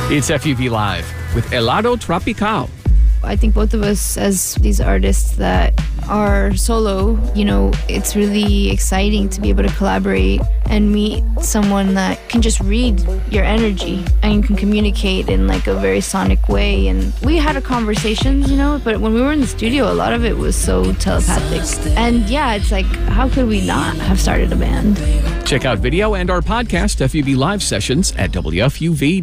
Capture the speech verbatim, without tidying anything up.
It's F U V Live with Helado Tropical. I think both of us as these artists that are solo, you know, it's really exciting to be able to collaborate and meet someone that can just read your energy and can communicate in like a very sonic way. And we had a conversation, you know, but when we were in the studio, a lot of it was so telepathic. And yeah, it's like, how could we not have started a band? Check out video and our podcast F U V Live sessions at W F U V